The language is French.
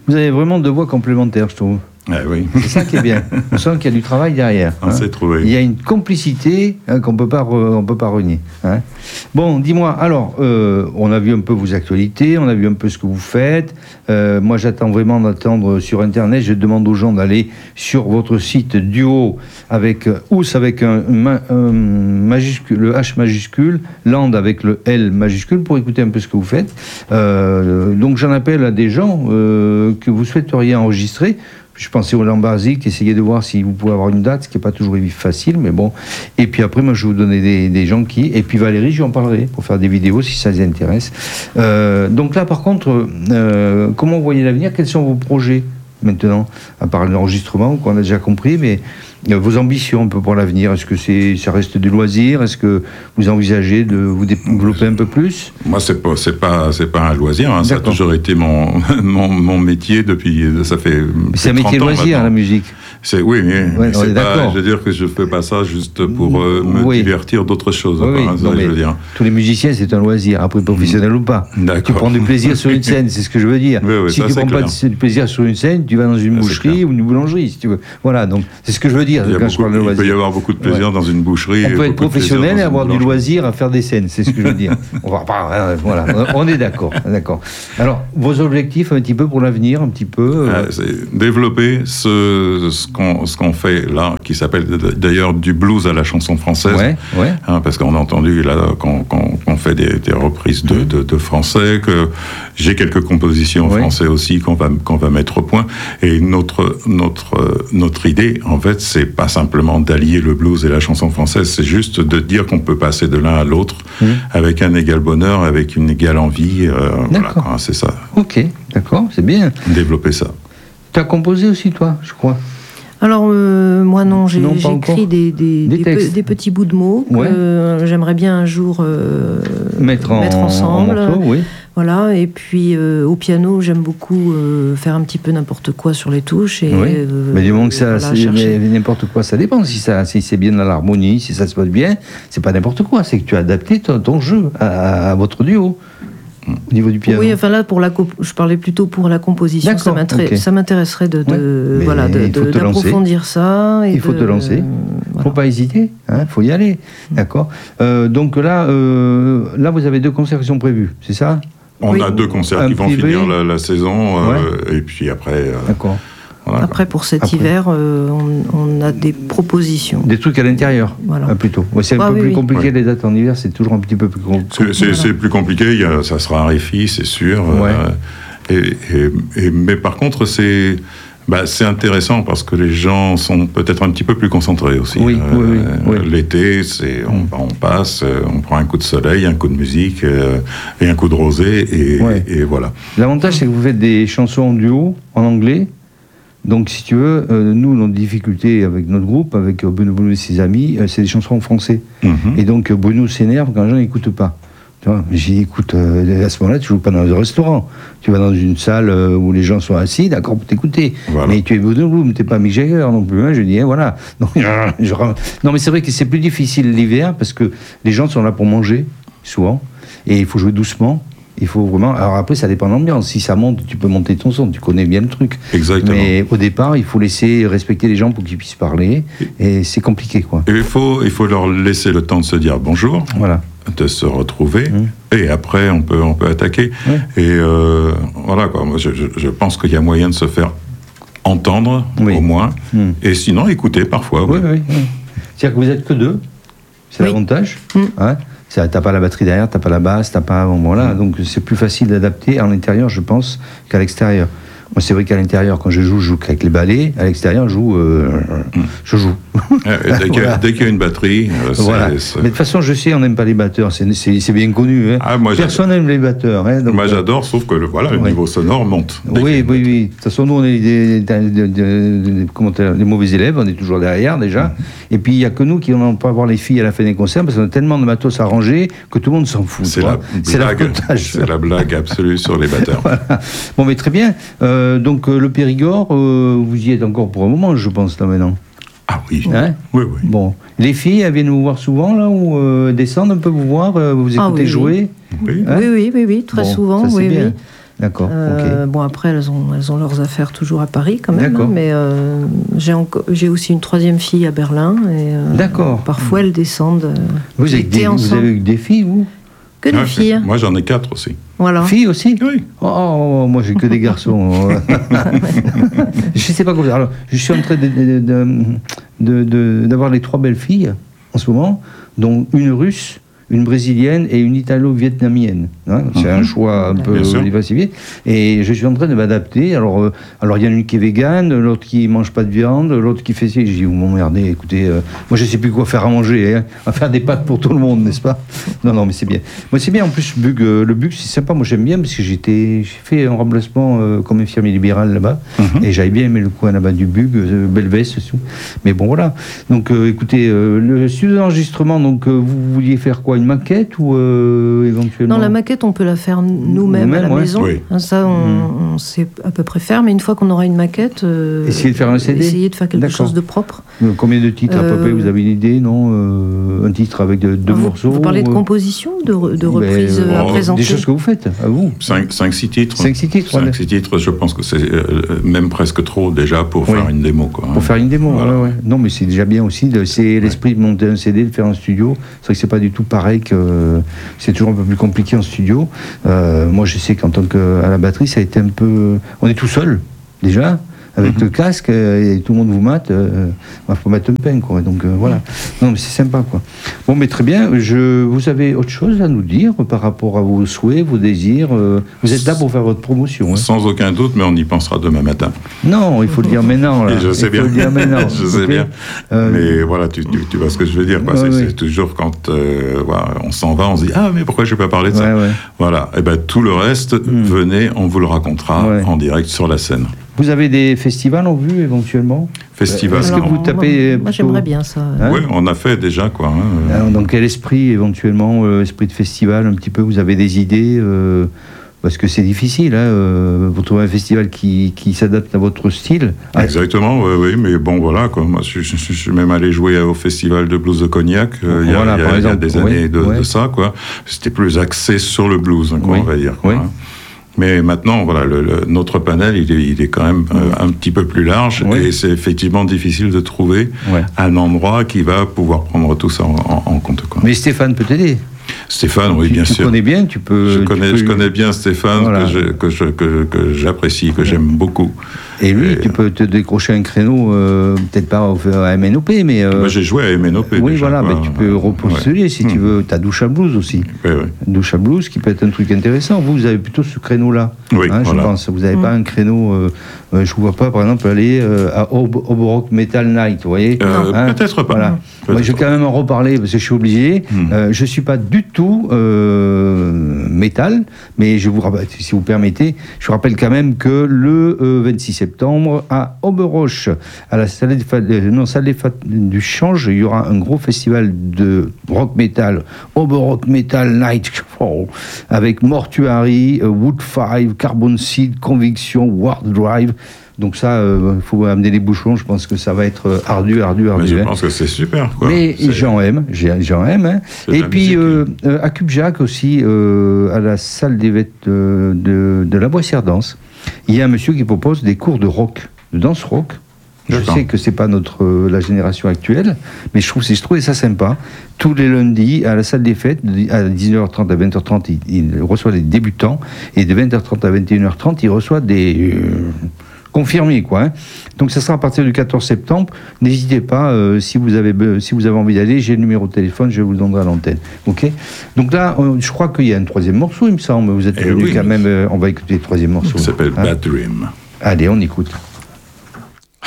Vous avez vraiment deux voix complémentaires, je trouve. Ah oui. C'est ça qui est bien. On sent qu'il y a du travail derrière. On s'est trouvé. Il y a une complicité qu'on peut pas renier. Hein. Bon, dis-moi, alors, on a vu un peu vos actualités, on a vu un peu ce que vous faites. Moi, j'attends vraiment d'attendre sur Internet. Je demande aux gens d'aller sur votre site Duo avec Ous avec un majuscule, le H majuscule, Land avec le L majuscule pour écouter un peu ce que vous faites. Donc, j'en appelle à des gens que vous souhaiteriez enregistrer. Je pensais au Lambarzik, essayer de voir si vous pouvez avoir une date, ce qui n'est pas toujours facile, mais bon. Et puis après, moi, je vais vous donner des gens qui... Et puis Valérie, je lui en parlerai pour faire des vidéos si ça les intéresse. Donc là, par contre, comment vous voyez l'avenir? Quels sont vos projets maintenant? À part l'enregistrement, qu'on a déjà compris, mais vos ambitions un peu pour l'avenir, est-ce que ça reste du loisir? Est-ce que vous envisagez de vous développer un peu plus? Moi, c'est pas un loisir, hein. Ça a toujours été mon métier depuis, ça fait. C'est un métier loisir, la musique. Oui, mais c'est pas, je veux dire que je fais pas ça juste pour me divertir d'autres choses. Oui, hein, non, je veux dire. Tous les musiciens, c'est un loisir, après professionnel ou pas. Tu prends du plaisir sur une scène, c'est ce que je veux dire. Oui, si tu prends pas du plaisir sur une scène, tu vas dans une boucherie ou une boulangerie, si tu veux. Voilà, donc c'est ce que je veux dire quand je parle de loisir. Il peut y avoir beaucoup de plaisir dans une boucherie. On peut être professionnel et avoir du loisir à faire des scènes, c'est ce que je veux dire. Voilà, on est d'accord. Alors, vos objectifs un petit peu pour l'avenir, un petit peu c'est développer ce qu'on fait là, qui s'appelle d'ailleurs du blues à la chanson française. Ouais. Hein, parce qu'on a entendu là qu'on fait des reprises de français, que j'ai quelques compositions en français aussi qu'on va mettre au point. Et notre idée, en fait, c'est pas simplement d'allier le blues et la chanson française, c'est juste de dire qu'on peut passer de l'un à l'autre avec un égal bonheur, avec une égale envie. Voilà, c'est ça. Ok, d'accord, c'est bien. Développer ça. Tu as composé aussi, toi, je crois. Alors, moi non, j'ai écrit des petits bouts de mots que j'aimerais bien un jour mettre ensemble. En morceaux, oui. Voilà, et puis au piano, j'aime beaucoup faire un petit peu n'importe quoi sur les touches. Et, mais du moment que ça, n'importe quoi, ça dépend. Si c'est bien dans l'harmonie, si ça se passe bien, c'est pas n'importe quoi. C'est que tu as adapté ton jeu à votre duo. Au niveau du piano. Oui, enfin là, je parlais plutôt pour la composition. Ça m'intéresserait d'approfondir ça. Il faut te lancer. Il ne faut pas hésiter. Il faut y aller. D'accord. Donc là, vous avez 2 concerts qui sont prévus, c'est ça? On a 2 concerts qui vont finir la saison. Et puis après... D'accord. Voilà. Après, pour cet hiver, on a des propositions. Des trucs à l'intérieur, plutôt. C'est un peu plus compliqué les dates en hiver, c'est toujours un petit peu plus compliqué. C'est plus compliqué, ça sera un réfi, c'est sûr. Mais par contre, c'est intéressant parce que les gens sont peut-être un petit peu plus concentrés aussi. Oui. L'été, on passe, on prend un coup de soleil, un coup de musique et un coup de rosée, et voilà. L'avantage, c'est que vous faites des chansons en duo, en anglais. Donc, si tu veux, nous, notre difficulté avec notre groupe, avec Bruno et ses amis, c'est des chansons en français. Et donc, Bruno s'énerve quand les gens n'écoutent pas. Tu vois, j'ai dit, écoute, à ce moment-là, tu ne joues pas dans un restaurant. Tu vas dans une salle où les gens sont assis, d'accord, pour t'écouter. Voilà. Mais tu es Bruno, tu n'es pas Mick Jagger non plus. Hein, je dis, voilà. Donc, non, mais c'est vrai que c'est plus difficile l'hiver parce que les gens sont là pour manger, souvent. Et il faut jouer doucement. Il faut vraiment... Alors après, ça dépend de l'ambiance. Si ça monte, tu peux monter ton son. Tu connais bien le truc. Exactement. Mais au départ, il faut laisser respecter les gens pour qu'ils puissent parler. Et c'est compliqué, quoi. Et il faut leur laisser le temps de se dire bonjour. Voilà. De se retrouver. Et après, on peut attaquer. Et voilà, quoi. Moi, je pense qu'il y a moyen de se faire entendre, au moins. Et sinon, écouter parfois. Oui. C'est-à-dire que vous n'êtes que 2. C'est l'avantage. T'as pas la batterie derrière, t'as pas la basse, t'as pas... Voilà, donc c'est plus facile d'adapter à l'intérieur, je pense, qu'à l'extérieur. Moi, c'est vrai qu'à l'intérieur, quand je joue avec les ballets. À l'extérieur, je joue. Dès qu'il y a une batterie... voilà. Mais de toute façon, je sais, on n'aime pas les batteurs. C'est bien connu. Hein. Personne n'aime les batteurs. Hein, donc, moi, j'adore, sauf que le niveau sonore monte. Oui. De toute façon, nous, on est des mauvais élèves. On est toujours derrière, déjà. Et puis, il n'y a que nous qui n'ont pas voir les filles à la fin des concerts, parce qu'on a tellement de matos à ranger que tout le monde s'en fout. C'est la blague absolue sur les batteurs. Voilà. Bon, mais très bien. Donc le Périgord, vous y êtes encore pour un moment, je pense, là maintenant. Ah oui. Hein? Oui. Bon, les filles, elles viennent vous voir souvent là, ou descendent un peu vous voir, vous écoutez jouer. Oui, très souvent. Oui. D'accord. Bon, après, elles ont leurs affaires toujours à Paris quand même. D'accord. Mais j'ai aussi une troisième fille à Berlin. Et, d'accord. Parfois, elles descendent. Vous avez eu des filles, vous? Que des filles. Moi, j'en ai 4 aussi. Voilà. Filles aussi? Oui. Oh, moi, j'ai que des garçons. Je sais pas comment. Alors, je suis en train d'avoir les 3 belles filles en ce moment, dont une russe, une brésilienne et une italo-vietnamienne. Hein, c'est un choix un peu diversifié. Et je suis en train de m'adapter. Alors, il y en a une qui est végane, l'autre qui mange pas de viande, l'autre qui fait ci. J'ai dit, vous m'emmerdez, écoutez, moi je sais plus quoi faire à manger. Hein. On va faire des pâtes pour tout le monde, n'est-ce pas? Non, mais c'est bien. Moi, c'est bien. En plus, le Bug, c'est sympa. Moi, j'aime bien parce que j'ai fait un remplacement comme infirmier libéral là-bas. Et j'avais bien aimé le coin là-bas du Bug, Belvès, tout. Mais bon, voilà. Donc, écoutez, le studio d'enregistrement, donc, vous vouliez faire quoi? Une maquette ou éventuellement? Non, la maquette, on peut la faire nous-mêmes à la maison. Oui. Ça, on sait à peu près faire. Mais une fois qu'on aura une maquette, essayer de faire un CD. Essayer de faire quelque chose de propre. Combien de titres à peu près? Vous avez une idée, non? Un titre avec 2 morceaux? Vous parlez de composition, de reprise à présenter? Des choses que vous faites, à vous? 5-6 titres. 5-6 titres. 5-6 titres, je pense que c'est même presque trop déjà pour faire une démo. Quoi, pour faire une démo, voilà. Non, mais c'est déjà bien aussi. C'est l'esprit de monter un CD, de faire un studio. C'est vrai que c'est pas du tout pareil que c'est toujours un peu plus compliqué en studio. Moi, je sais qu'en tant qu'à la batterie, ça a été un peu... On est tout seul, déjà, avec le casque, et tout le monde vous mate. Il faut mettre un pain, quoi. Donc, voilà. Non, mais c'est sympa, quoi. Bon, mais très bien. Vous avez autre chose à nous dire par rapport à vos souhaits, vos désirs? Vous êtes là pour faire votre promotion. Hein. Sans aucun doute, mais on y pensera demain matin. Non, il faut le dire maintenant. Là. Je sais bien. Il faut le dire maintenant. Je sais bien. Mais voilà, tu vois ce que je veux dire. Quoi. C'est toujours quand on s'en va, on se dit « Ah, mais pourquoi je n'ai pas parlé de ça ?» Voilà. Et tout le reste, venez, on vous le racontera en direct sur la scène. Vous avez des festivals en vue éventuellement? Festivals. Est-ce que vous tapez moi j'aimerais bien ça. Oui, on a fait déjà quoi. Alors, dans quel esprit éventuellement, esprit de festival un petit peu? Vous avez des idées parce que c'est difficile, vous trouvez un festival qui s'adapte à votre style. Exactement, oui, mais bon voilà quoi. Moi, je suis même allé jouer au festival de blues de Cognac il y a des années de ça quoi. C'était plus axé sur le blues, quoi, on va dire. Quoi, Mais maintenant, voilà, notre panel, il est quand même un petit peu plus large et c'est effectivement difficile de trouver un endroit qui va pouvoir prendre tout ça en compte. Quoi. Mais Stéphane peut t'aider. Stéphane, oui, bien sûr. Tu connais bien, tu peux... Je connais bien Stéphane, que j'apprécie, que j'aime beaucoup. Et lui, tu peux te décrocher un créneau, peut-être pas à MNOP, mais... Moi, j'ai joué à MNOP. Oui, déjà, voilà, mais tu peux repostuler si tu veux. Tu as Douche à Blues aussi. Douche à Blues, qui peut être un truc intéressant. Vous avez plutôt ce créneau-là, je pense. Vous n'avez pas un créneau... je ne vous vois pas, par exemple, aller à Oborock Metal Night, vous voyez peut-être pas. Voilà. Moi, je vais quand même en reparler, parce que je suis obligé. Je ne suis pas du tout métal, mais je vous rappelle, si vous permettez, je vous rappelle quand même que le 26 septembre, à Oberroche, à la salle des fêtes du Change, il y aura un gros festival de rock metal, Oberrock Metal Night, avec Mortuary, Wood 5, Carbon Seed, Conviction, Ward Drive. Donc ça, il faut amener les bouchons. Je pense que ça va être ardu. Mais je pense que c'est super. Quoi. Mais j'en aime. Hein. Et puis à Cubjac aussi, à la salle des fêtes de la Boissière Danse, il y a un monsieur qui propose des cours de rock, de danse rock. Je sais que c'est pas la génération actuelle, mais je trouvais ça sympa. Tous les lundis, à la salle des fêtes, à 19h30 à 20h30, il reçoit des débutants, et de 20h30 à 21h30, il reçoit des... confirmé, quoi. Hein. Donc ça sera à partir du 14 septembre. N'hésitez pas, si vous avez envie d'aller, j'ai le numéro de téléphone, je vous le donnerai à l'antenne. Ok. Donc là, je crois qu'il y a un troisième morceau, il me semble. Vous êtes venu quand même. On va écouter le troisième morceau. Ça s'appelle Bad Dream. Allez, on écoute.